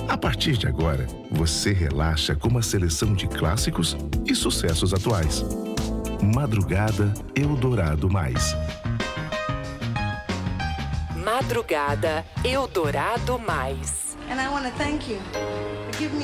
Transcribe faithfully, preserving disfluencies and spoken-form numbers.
A partir de agora, você relaxa com uma seleção de clássicos e sucessos atuais. Madrugada Eldorado Mais. Madrugada Eldorado Mais. And I want to thank you for giving me